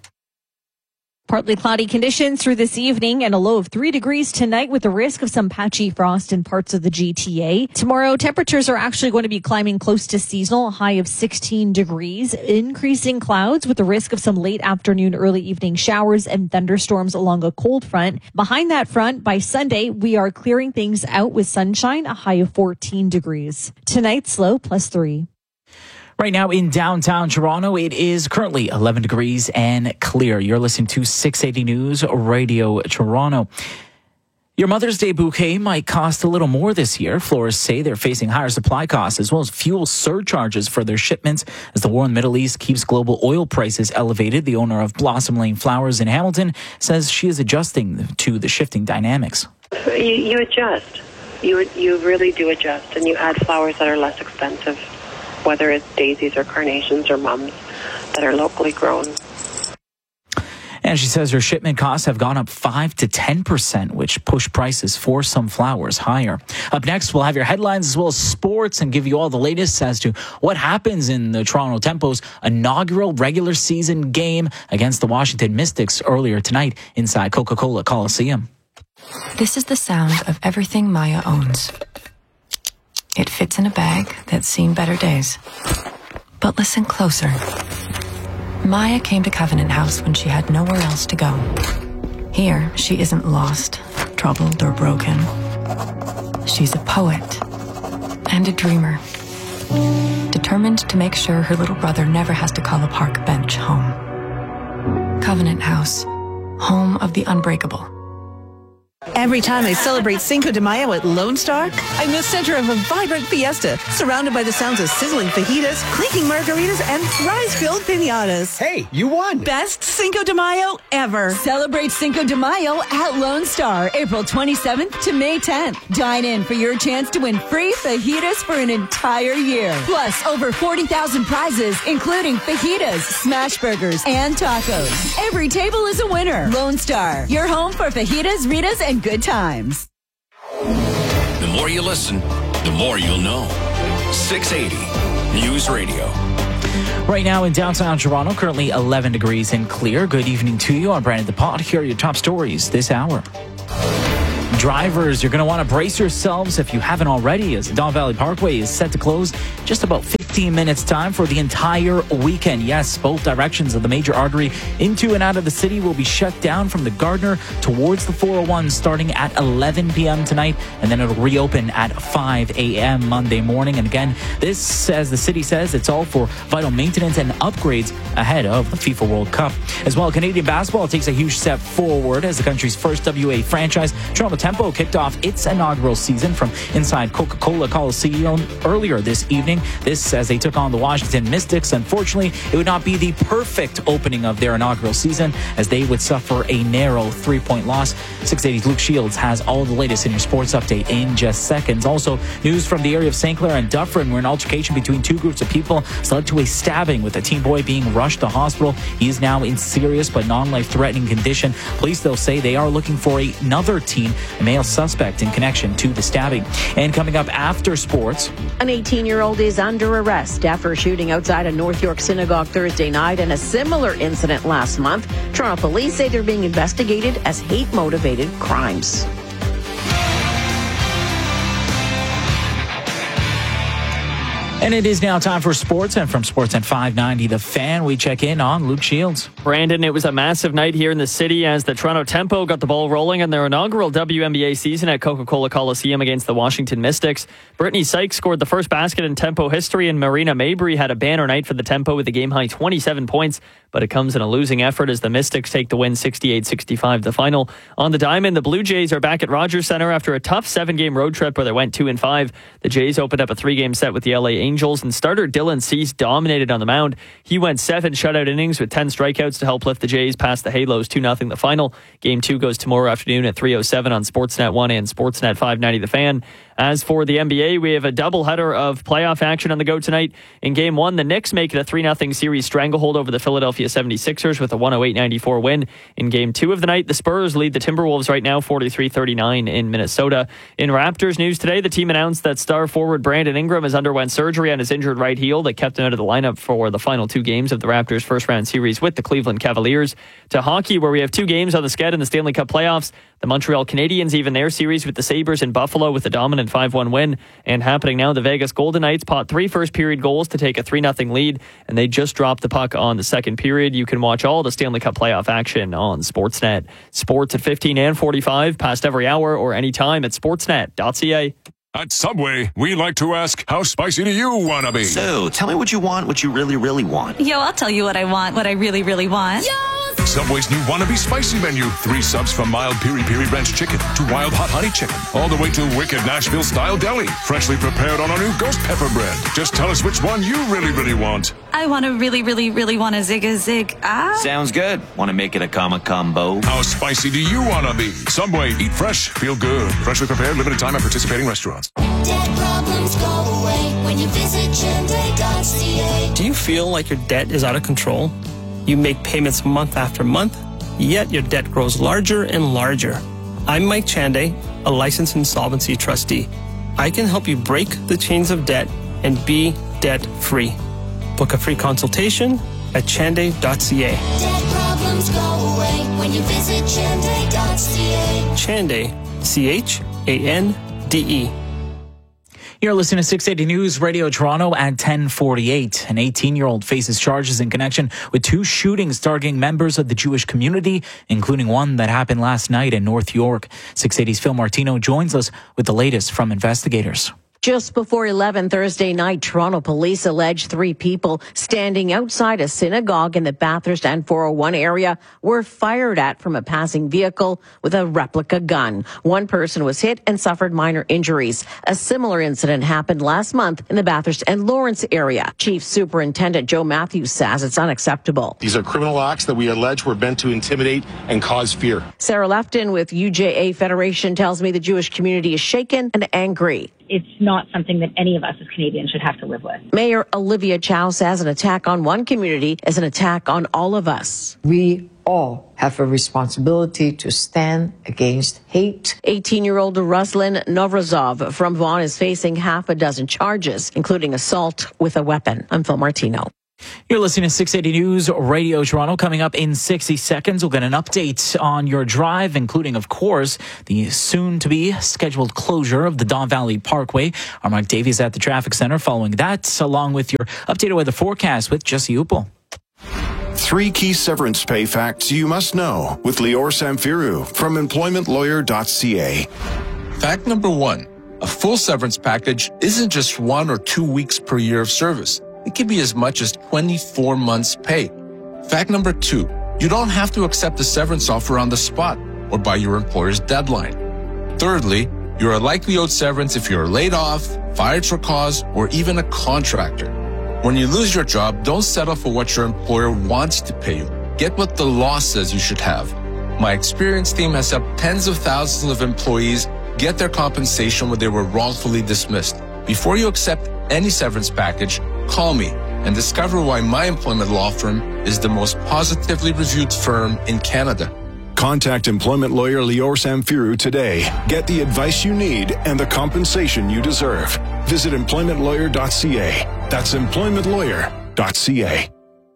Partly cloudy conditions through this evening and a low of 3 degrees tonight with the risk of some patchy frost in parts of the GTA. Tomorrow, temperatures are actually going to be climbing close to seasonal, a high of 16 degrees. Increasing clouds with the risk of some late afternoon, early evening showers and thunderstorms along a cold front. Behind that front, by Sunday, we are clearing things out with sunshine, a high of 14 degrees. Tonight's low, +3. Right now in downtown Toronto, it is currently 11 degrees and clear. You're listening to 680 News Radio Toronto. Your Mother's Day bouquet might cost a little more this year. Florists say they're facing higher supply costs as well as fuel surcharges for their shipments as the war in the Middle East keeps global oil prices elevated. The owner of Blossom Lane Flowers in Hamilton says she is adjusting to the shifting dynamics. You adjust. You really do adjust, and you add flowers that are less expensive, whether it's daisies or carnations or mums that are locally grown. And she says her shipment costs have gone up 5 to 10%, which push prices for some flowers higher. Up next, we'll have your headlines as well as sports and give you all the latest as to what happens in the Toronto Tempo's inaugural regular season game against the Washington Mystics earlier tonight inside Coca-Cola Coliseum. This is the sound of everything Maya owns. It fits in a bag that's seen better days. But listen closer. Maya came to Covenant House when she had nowhere else to go. Here, she isn't lost, troubled, or broken. She's a poet and a dreamer, determined to make sure her little brother never has to call a park bench home. Covenant House, home of the unbreakable. Every time I celebrate Cinco de Mayo at Lone Star, I'm the center of a vibrant fiesta, surrounded by the sounds of sizzling fajitas, clinking margaritas, and fries-filled piñatas. Hey, you won! Best Cinco de Mayo ever. Celebrate Cinco de Mayo at Lone Star, April 27th to May 10th. Dine in for your chance to win free fajitas for an entire year. Plus, over 40,000 prizes, including fajitas, smash burgers, and tacos. Every table is a winner. Lone Star, your home for fajitas, ritas, and good times. The more you listen, the more you'll know. 680 News Radio. Right now in downtown Toronto, currently 11 degrees and clear. Good evening to you. I'm Brandon DePot. Here are your top stories this hour. Drivers, you're going to want to brace yourselves if you haven't already, as the Don Valley Parkway is set to close just about 15 minutes time for the entire weekend. Yes, both directions of the major artery into and out of the city will be shut down from the Gardner towards the 401 starting at 11 p.m. tonight, and then it'll reopen at 5 a.m. Monday morning. And again, this, as the city says, it's all for vital maintenance and upgrades ahead of the FIFA World Cup. As well, Canadian basketball takes a huge step forward as the country's first WA franchise, Toronto Tempo, kicked off its inaugural season from inside Coca-Cola Coliseum earlier this evening. This as they took on the Washington Mystics. Unfortunately, it would not be the perfect opening of their inaugural season as they would suffer a narrow 3-point loss. 680's Luke Shields has all the latest in your sports update in just seconds. Also, news from the area of St. Clair and Dufferin, where an altercation between two groups of people has led to a stabbing, with a teen boy being rushed to hospital. He is now in serious but non-life-threatening condition. Police, though, say they are looking for another teen, a male suspect, in connection to the stabbing. And coming up after sports, an 18-year-old is under arrest after a shooting outside a North York synagogue Thursday night and a similar incident last month. Toronto police say they're being investigated as hate-motivated crimes. And it is now time for sports, and from Sportsnet 590 The Fan, we check in on Luke Shields. Brandon, it was a massive night here in the city as the Toronto Tempo got the ball rolling in their inaugural WNBA season at Coca-Cola Coliseum against the Washington Mystics. Brittany Sykes scored the first basket in Tempo history, and Marina Mabry had a banner night for the Tempo with a game-high 27 points, but it comes in a losing effort as the Mystics take the win 68-65 the final. On the diamond, the Blue Jays are back at Rogers Centre after a tough 7-game road trip where they went 2-5. The Jays opened up a 3-game set with the LA Angels, and starter Dylan Cease dominated on the mound. He went 7 shutout innings with 10 strikeouts to help lift the Jays past the Halos 2-0 the final. Game 2 goes tomorrow afternoon at 3:07 on Sportsnet 1 and Sportsnet 590 The Fan. As for the NBA, we have a doubleheader of playoff action on the go tonight. In Game 1, the Knicks make it a 3-0 series stranglehold over the Philadelphia 76ers with a 108-94 win. In Game 2 of the night, the Spurs lead the Timberwolves right now 43-39 in Minnesota. In Raptors news today, the team announced that star forward Brandon Ingram has underwent surgery on his injured right heel that kept him out of the lineup for the final 2 games of the Raptors' first-round series with the Cleveland Cavaliers. To hockey, where we have 2 games on the sked in the Stanley Cup playoffs. The Montreal Canadiens even their series with the Sabres in Buffalo with a dominant 5-1 win. And happening now, the Vegas Golden Knights pot 3 first-period goals to take a 3-0 lead, and they just dropped the puck on the second period. You can watch all the Stanley Cup playoff action on Sportsnet. Sports at 15 and 45, past every hour or anytime at sportsnet.ca. At Subway, we like to ask, how spicy do you want to be? So, tell me what you want, what you really, really want. Yo, I'll tell you what I want, what I really, really want. Yo! Subway's new Wannabe Spicy menu. 3 subs from mild piri-piri ranch chicken to wild hot honey chicken, all the way to wicked Nashville-style deli, freshly prepared on our new ghost pepper bread. Just tell us which one you really, really want. I want to really, really, really want a Zig. Sounds good. Want to make it a combo? How spicy do you want to be? Subway, eat fresh, feel good. Freshly prepared, limited time at participating restaurants. Debt problems go away when you visit Chande.ca. Do you feel like your debt is out of control? You make payments month after month, yet your debt grows larger and larger. I'm Mike Chande, a licensed insolvency trustee. I can help you break the chains of debt and be debt-free. Book a free consultation at chande.ca. Debt problems go away when you visit Chande.ca. Chande, C-H-A-N-D-E. You're listening to 680 News Radio Toronto at 10:48. An 18-year-old faces charges in connection with 2 shootings targeting members of the Jewish community, including one that happened last night in North York. 680's Phil Martino joins us with the latest from investigators. Just before 11 Thursday night, Toronto police allege 3 people standing outside a synagogue in the Bathurst and 401 area were fired at from a passing vehicle with a replica gun. One person was hit and suffered minor injuries. A similar incident happened last month in the Bathurst and Lawrence area. Chief Superintendent Joe Matthews says it's unacceptable. These are criminal acts that we allege were meant to intimidate and cause fear. Sarah Lefton with UJA Federation tells me the Jewish community is shaken and angry. It's not something that any of us as Canadians should have to live with. Mayor Olivia Chow says an attack on one community is an attack on all of us. We all have a responsibility to stand against hate. 18-year-old Ruslan Novrazov from Vaughan is facing half a dozen charges, including assault with a weapon. I'm Phil Martino. You're listening to 680 News Radio Toronto. Coming up in 60 seconds, we'll get an update on your drive, including, of course, the soon-to-be scheduled closure of the Don Valley Parkway. Our Mark Davies at the traffic center following that, along with your updated weather forecast with Jesse Upel. 3 key severance pay facts you must know with Lior Samfiru from employmentlawyer.ca. Fact number 1, a full severance package isn't just 1 or 2 weeks per year of service. It can be as much as 24 months' pay. Fact number 2, you don't have to accept a severance offer on the spot or by your employer's deadline. Thirdly, you are likely owed severance if you're laid off, fired for cause, or even a contractor. When you lose your job, don't settle for what your employer wants to pay you. Get what the law says you should have. My experienced team has helped tens of thousands of employees get their compensation when they were wrongfully dismissed. Before you accept any severance package, call me and discover why my employment law firm is the most positively reviewed firm in Canada. Contact employment lawyer Lior Samfiru today. Get the advice you need and the compensation you deserve. Visit employmentlawyer.ca. That's employmentlawyer.ca.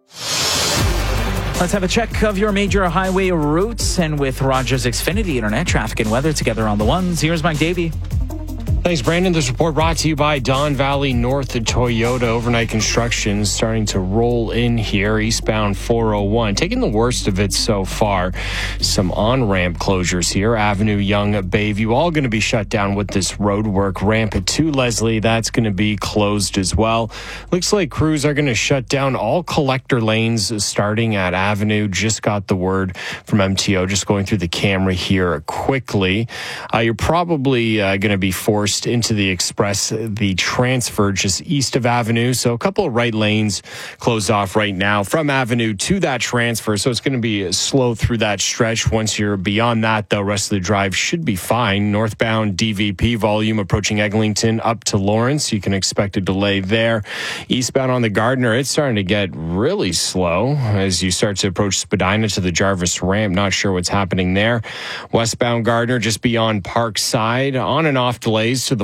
Let's have a check of your major highway routes, and with Rogers Xfinity Internet, traffic and weather together on the ones. Here's Mike Davey. Thanks, Brandon. This report brought to you by Don Valley North Toyota. Overnight construction starting to roll in here, eastbound 401. Taking the worst of it so far. Some on-ramp closures here. Avenue, Yonge, Bayview, all going to be shut down with this road work. Ramp to Leslie, that's going to be closed as well. Looks like crews are going to shut down all collector lanes starting at Avenue. Just got the word from MTO. Just going through the camera here quickly. You're probably going to be forced into the express, the transfer just east of Avenue. So a couple of right lanes closed off right now from Avenue to that transfer. So it's going to be slow through that stretch. Once you're beyond that, the rest of the drive should be fine. Northbound DVP volume approaching Eglinton up to Lawrence. You can expect a delay there. Eastbound on the Gardiner, it's starting to get really slow as you start to approach Spadina to the Jarvis ramp. Not sure what's happening there. Westbound Gardiner just beyond Parkside. On and off delays to the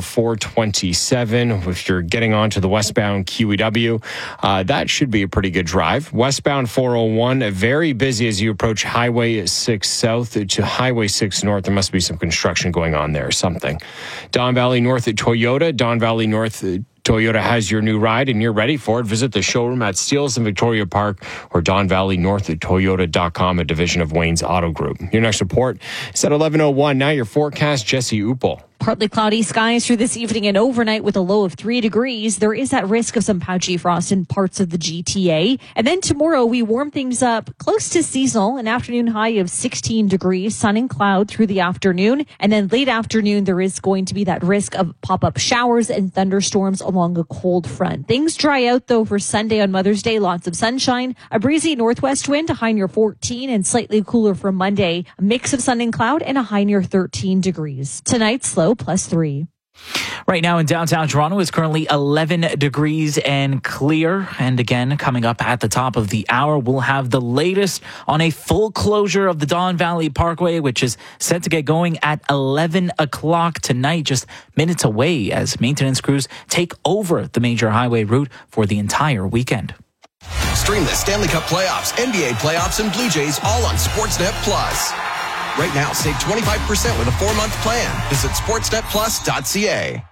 427. If you're getting onto the westbound QEW, that should be a pretty good drive. Westbound 401, very busy as you approach Highway 6 South to Highway 6 North. There must be some construction going on there or something. Don Valley North at Toyota. Don Valley North Toyota has your new ride and you're ready for it. Visit the showroom at Steeles and Victoria Park or Don Valley North at Toyota.com, a division of Wayne's Auto Group. Your next report is at 11:01. Now your forecast, Jesse Upel. Partly cloudy skies through this evening and overnight with a low of 3 degrees. There is that risk of some patchy frost in parts of the GTA. And then tomorrow we warm things up close to seasonal, an afternoon high of 16 degrees, sun and cloud through the afternoon. And then late afternoon, there is going to be that risk of pop-up showers and thunderstorms along a cold front. Things dry out though for Sunday on Mother's Day. Lots of sunshine, a breezy northwest wind, a high near 14 and slightly cooler for Monday. A mix of sun and cloud and a high near 13 degrees. Tonight's low +3. Right now in downtown Toronto is currently 11 degrees and clear. And again, coming up at the top of the hour, we'll have the latest on a full closure of the Don Valley Parkway, which is set to get going at 11 o'clock tonight, just minutes away as maintenance crews take over the major highway route for the entire weekend. Stream the Stanley Cup playoffs, NBA playoffs, and Blue Jays all on Sportsnet Plus. Right now, save 25% with a 4-month plan. Visit sportsnetplus.ca.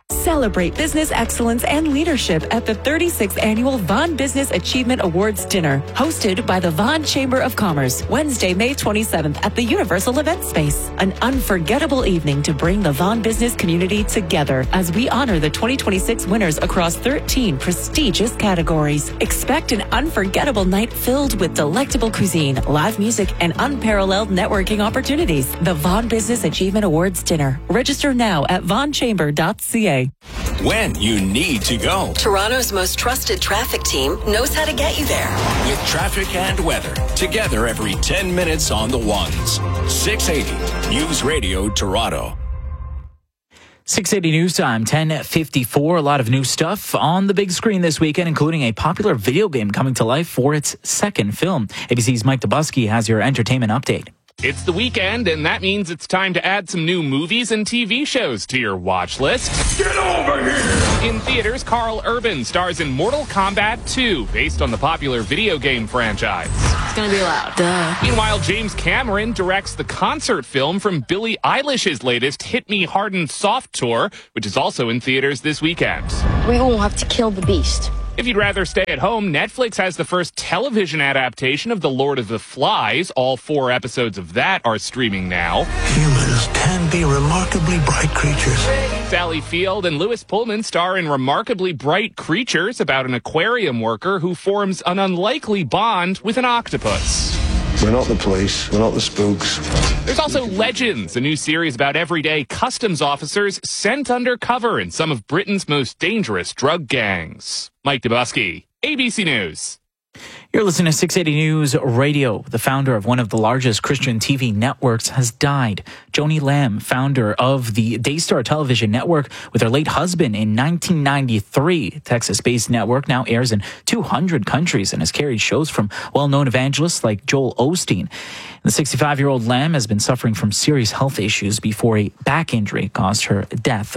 Celebrate business excellence and leadership at the 36th Annual Vaughan Business Achievement Awards Dinner, hosted by the Vaughan Chamber of Commerce, Wednesday, May 27th at the Universal Event Space. An unforgettable evening to bring the Vaughan business community together as we honor the 2026 winners across 13 prestigious categories. Expect an unforgettable night filled with delectable cuisine, live music, and unparalleled networking opportunities. The Vaughan Business Achievement Awards Dinner. Register now at vaughnchamber.ca. When you need to go. Toronto's most trusted traffic team knows how to get you there. With traffic and weather, together every 10 minutes on the ones. 680 News Radio Toronto. 680 News Time, 10:54. A lot of new stuff on the big screen this weekend, including a popular video game coming to life for its second film. ABC's Mike Dubusky has your entertainment update. It's the weekend, and that means it's time to add some new movies and TV shows to your watch list. Get over here! In theaters, Carl Urban stars in Mortal Kombat 2, based on the popular video game franchise. It's gonna be loud. Duh. Meanwhile, James Cameron directs the concert film from Billie Eilish's latest Hit Me Hard and Soft tour, which is also in theaters this weekend. We won't have to kill the beast. If you'd rather stay at home, Netflix has the first television adaptation of The Lord of the Flies. All 4 episodes of that are streaming now. Humans can be remarkably bright creatures. Sally Field and Louis Pullman star in Remarkably Bright Creatures, about an aquarium worker who forms an unlikely bond with an octopus. We're not the police. We're not the spooks. There's also Legends, a new series about everyday customs officers sent undercover in some of Britain's most dangerous drug gangs. Mike Dubusky, ABC News. You're listening to 680 News Radio. The founder of one of the largest Christian TV networks has died. Joni Lamb, founder of the Daystar Television Network, with her late husband in 1993. Texas-based network now airs in 200 countries and has carried shows from well-known evangelists like Joel Osteen. The 65-year-old Lamb has been suffering from serious health issues before a back injury caused her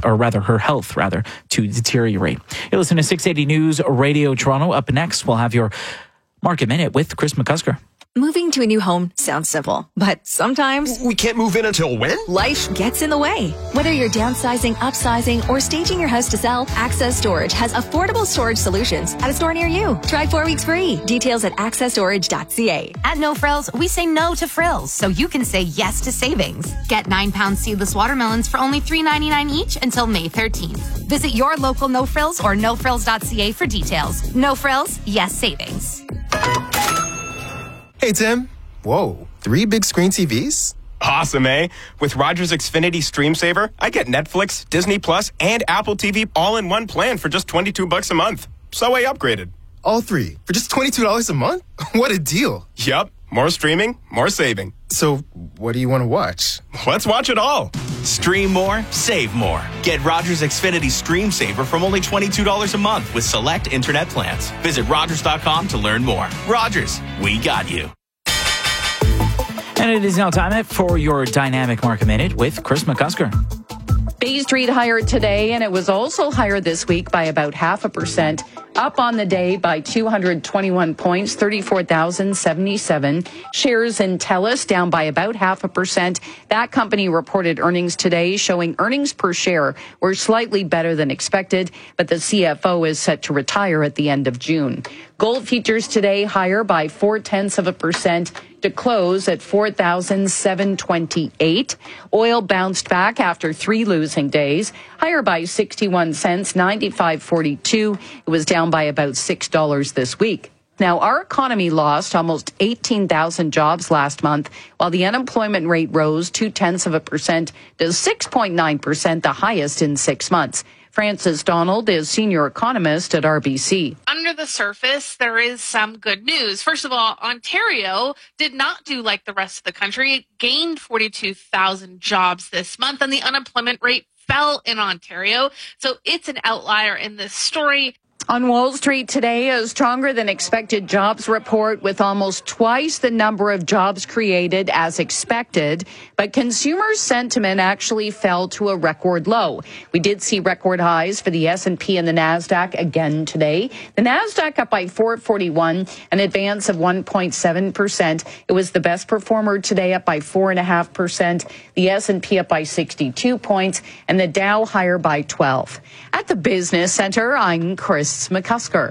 health to deteriorate. You're listening to 680 News Radio Toronto. Up next, we'll have your Market Minute with Chris McCusker. Moving to a new home sounds simple, but sometimes we can't move in until when? Life gets in the way. Whether you're downsizing, upsizing, or staging your house to sell, Access Storage has affordable storage solutions at a store near you. Try 4 weeks free. Details at accessstorage.ca. At No Frills, we say no to frills, so you can say yes to savings. Get 9-pound seedless watermelons for only $3.99 each until May 13th. Visit your local No Frills or nofrills.ca for details. No Frills, yes savings. Hey, Tim. Whoa, 3 big screen TVs? Awesome, eh? With Rogers Xfinity Stream Saver, I get Netflix, Disney Plus, and Apple TV all in one plan for just $22 a month. So I upgraded. All 3 for just $22 a month? What a deal. Yup. More streaming, more saving. So, what do you want to watch? Let's watch it all. Stream more, save more. Get Rogers Xfinity Stream Saver from only $22 a month with select internet plans. Visit Rogers.com to learn more. Rogers, we got you. And it is now time for your Dynamic Market Minute with Chris McCusker. Bay Street higher today, and it was also higher this week by about 0.5%, up on the day by 221 points, 34,077. Shares in TELUS down by about 0.5%. That company reported earnings today, showing earnings per share were slightly better than expected, but the CFO is set to retire at the end of June. Gold futures today higher by 0.4% to close at 4,728. Oil bounced back after 3 losing days, higher by 61 cents, 95.42. It was down by about $6 this week. Now, our economy lost almost 18,000 jobs last month, while the unemployment rate rose 0.2% to 6.9%, the highest in 6 months. Frances Donald is senior economist at RBC. Under the surface, there is some good news. First of all, Ontario did not do like the rest of the country. It gained 42,000 jobs this month, and the unemployment rate fell in Ontario. So it's an outlier in this story. On Wall Street today, a stronger than expected jobs report with almost twice the number of jobs created as expected. But consumer sentiment actually fell to a record low. We did see record highs for the S&P and the NASDAQ again today. The NASDAQ up by 441, an advance of 1.7%. It was the best performer today, up by 4.5%. The S&P up by 62 points and the Dow higher by 12. At the Business Center, I'm Chris McCusker.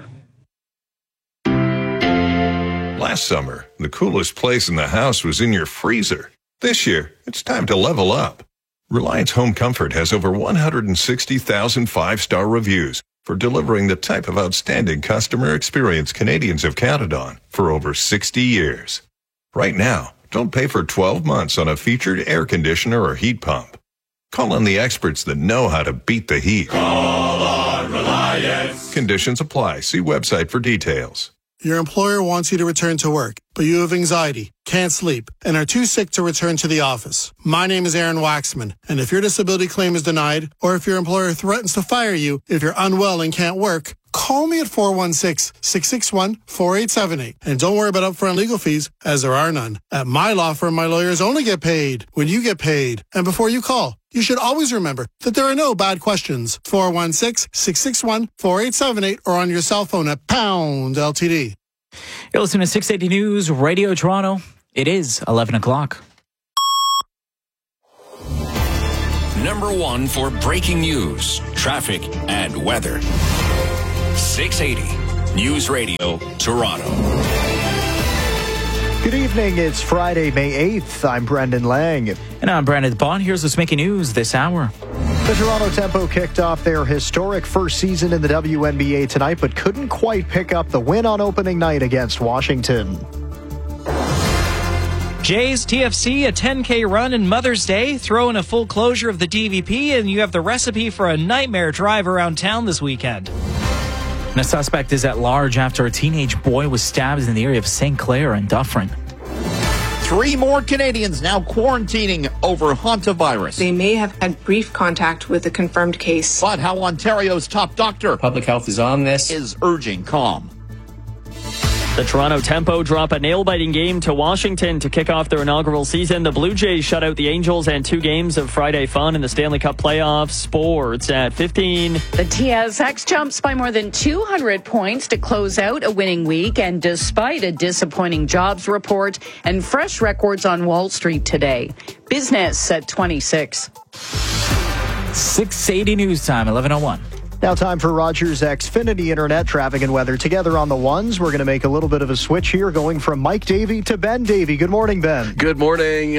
Last summer, the coolest place in the house was in your freezer. This year, it's time to level up. Reliance Home Comfort has over 160,000 five-star reviews for delivering the type of outstanding customer experience Canadians have counted on for over 60 years. Right now, don't pay for 12 months on a featured air conditioner or heat pump. Call on the experts that know how to beat the heat. Call on Reliance. Conditions apply. See website for details. Your employer wants you to return to work, but you have anxiety, can't sleep, and are too sick to return to the office. My name is Aaron Waxman, and if your disability claim is denied, or if your employer threatens to fire you if you're unwell and can't work, call me at 416-661-4878. And don't worry about upfront legal fees, as there are none. At my law firm, my lawyers only get paid when you get paid. And before you call, you should always remember that there are no bad questions. 416-661-4878 or on your cell phone at pound LTD. You're listening to 680 News Radio Toronto. It is 11 o'clock. Number one for breaking news, traffic, and weather. 680 News Radio Toronto. Good evening. It's Friday, May 8th. I'm Brendan Lang. And I'm Brandon Bond. Here's what's making news this hour. The Toronto Tempo kicked off their historic first season in the WNBA tonight, but couldn't quite pick up the win on opening night against Washington. Jays TFC, a 10K run in Mother's Day. Throw in a full closure of the DVP, and you have the recipe for a nightmare drive around town this weekend. And a suspect is at large after a teenage boy was stabbed in the area of St. Clair and Dufferin. 3 more Canadians now quarantining over hantavirus. They may have had brief contact with a confirmed case. But how Ontario's top doctor, public health is on this, is urging calm. The Toronto Tempo drop a nail-biting game to Washington to kick off their inaugural season. The Blue Jays shut out the Angels and 2 games of Friday fun in the Stanley Cup playoffs. Sports at 15. The TSX jumps by more than 200 points to close out a winning week, and despite a disappointing jobs report and fresh records on Wall Street today. Business at 26. 680 News Time, 11:01. Now time for Rogers Xfinity Internet traffic and weather together on the ones. We're going to make a little bit of a switch here, going from Mike Davey to Ben Davey. Good morning, Ben. Good morning,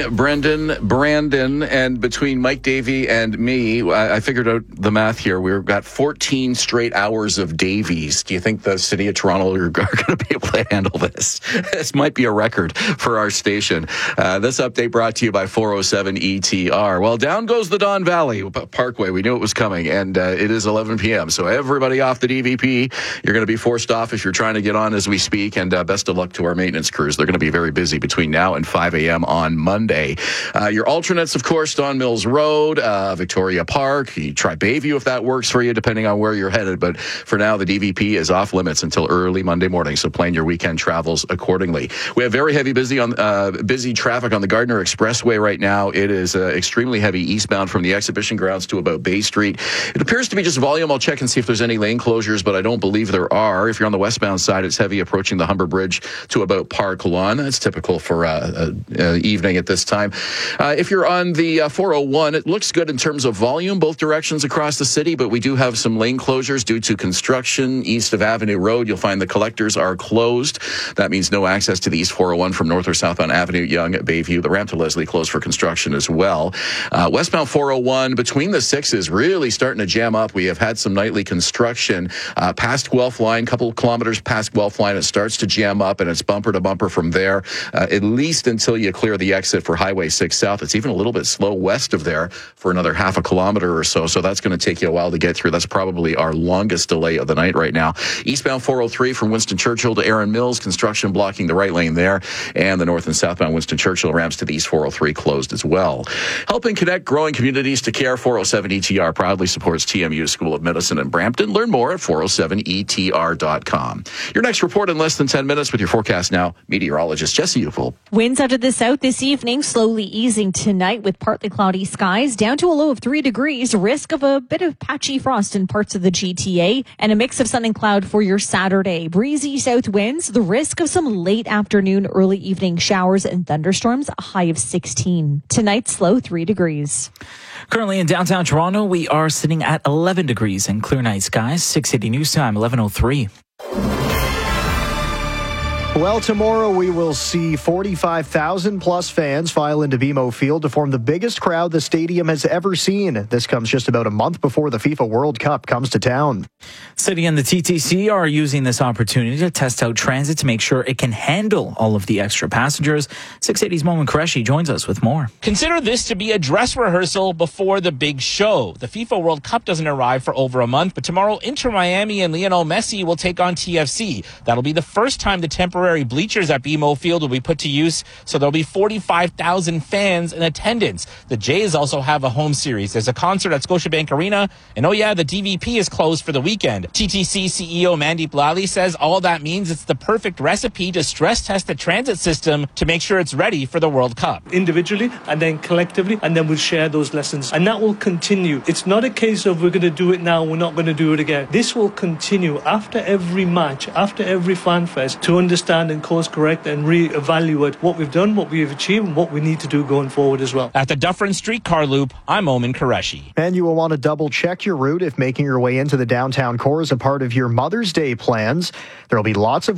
Brandon. And between Mike Davey and me, I figured out the math here. We've got 14 straight hours of Davies. Do you think the city of Toronto are going to be able to handle this? This might be a record for our station. This update brought to you by 407 ETR. Well, down goes the Don Valley Parkway. We knew it was coming, and it is 11 p.m. So everybody off the DVP, you're going to be forced off if you're trying to get on as we speak, and best of luck to our maintenance crews. They're going to be very busy between now and 5 a.m. on Monday. Your alternates, of course, Don Mills Road, Victoria Park. You try Bayview if that works for you, depending on where you're headed. But for now, the DVP is off limits until early Monday morning, so plan your weekend travels accordingly. We have very busy traffic on the Gardiner Expressway right now. It is extremely heavy eastbound from the exhibition grounds to about Bay Street. It appears to be just volume. I'll check and see if there's any lane closures, but I don't believe there are. If you're on the westbound side, it's heavy approaching the Humber Bridge to about Park Lawn. That's typical for evening at this time. If you're on the 401, it looks good in terms of volume, both directions across the city, but we do have some lane closures due to construction east of Avenue Road. You'll find the collectors are closed. That means no access to the East 401 from north or southbound Avenue, Yonge, Bayview. The ramp to Leslie closed for construction as well. Westbound 401, between the 6s, really starting to jam up. We have had some nightly construction past Guelph Line, couple of kilometers past Guelph Line. It starts to jam up, and it's bumper to bumper from there, at least until you clear the exit for Highway 6 South. It's even a little bit slow west of there for another half a kilometer or so, so that's going to take you a while to get through. That's probably our longest delay of the night right now. Eastbound 403 from Winston Churchill to Erin Mills, construction blocking the right lane there, and the north and southbound Winston Churchill ramps to the East 403 closed as well. Helping connect growing communities to care, 407 ETR proudly supports TMU School of Medicine Medicine in Brampton. Learn more at 407etr.com. Your next report in less than 10 minutes with your forecast now. Meteorologist Jesse Upel. Winds out of the south this evening, slowly easing tonight with partly cloudy skies, down to a low of 3 degrees, risk of a bit of patchy frost in parts of the GTA, and a mix of sun and cloud for your Saturday. Breezy south winds, the risk of some late afternoon, early evening showers and thunderstorms, a high of 16. Tonight's low 3 degrees. Currently in downtown Toronto, we are sitting at 11 degrees and clear night skies. 680 news time, 11:03. Well, tomorrow we will see 45,000 plus fans file into BMO Field to form the biggest crowd the stadium has ever seen. This comes just about a month before the FIFA World Cup comes to town. City and the TTC are using this opportunity to test out transit to make sure it can handle all of the extra passengers. 680's Momin Qureshi joins us with more. Consider this to be a dress rehearsal before the big show. The FIFA World Cup doesn't arrive for over a month, but tomorrow Inter Miami and Lionel Messi will take on TFC. That'll be the first time the temporary bleachers at BMO Field will be put to use, so there'll be 45,000 fans in attendance. The Jays also have a home series. There's a concert at Scotiabank Arena, and oh yeah, the DVP is closed for the weekend. TTC CEO Mandeep Lally says all that means it's the perfect recipe to stress test the transit system to make sure it's ready for the World Cup. Individually and then collectively, and then we'll share those lessons, and that will continue. It's not a case of we're going to do it now, we're not going to do it again. This will continue after every match, after every fan fest, to understand and course correct and re-evaluate what we've done, what we've achieved, and what we need to do going forward as well. At the Dufferin Streetcar Loop, I'm Momin Qureshi. And you will want to double check your route if making your way into the downtown core is a part of your Mother's Day plans. There will be lots of